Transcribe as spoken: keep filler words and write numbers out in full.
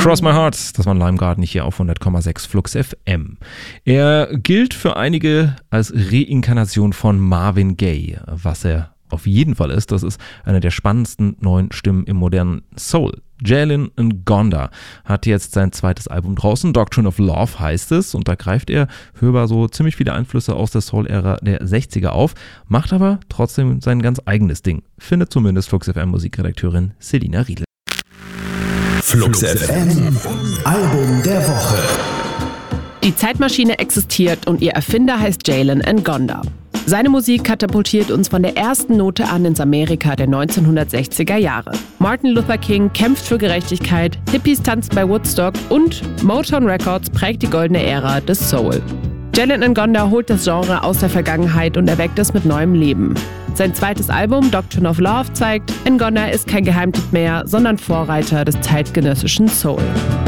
Cross My Heart, das war Lime Garden hier auf hundert Komma sechs Flux F M. Er gilt für einige als Reinkarnation von Marvin Gaye. Was er auf jeden Fall ist, das ist eine der spannendsten neuen Stimmen im modernen Soul. Jalen Ngonda hat jetzt sein zweites Album draußen, Doctrine of Love heißt es, und da greift er hörbar so ziemlich viele Einflüsse aus der Soul-Ära der sechziger auf, macht aber trotzdem sein ganz eigenes Ding, findet zumindest Flux F M Musikredakteurin Selina Riedl. Flux F M, Album der Woche. Die Zeitmaschine existiert und ihr Erfinder heißt Jalen Ngonda. Seine Musik katapultiert uns von der ersten Note an ins Amerika der neunzehnhundertsechziger Jahre. Martin Luther King kämpft für Gerechtigkeit, Hippies tanzen bei Woodstock und Motown Records prägt die goldene Ära des Soul. Jalen Ngonda holt das Genre aus der Vergangenheit und erweckt es mit neuem Leben. Sein zweites Album Doctrine of Love zeigt, Ngonda ist kein Geheimtipp mehr, sondern Vorreiter des zeitgenössischen Soul.